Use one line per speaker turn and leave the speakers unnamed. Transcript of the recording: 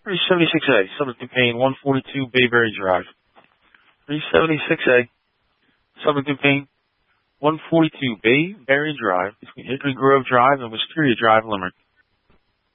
376A, subject to paying 142 Bayberry Drive. 376A, subject to paying 142 Bayberry Drive between Hickory Grove Drive and Wisteria Drive, Limerick.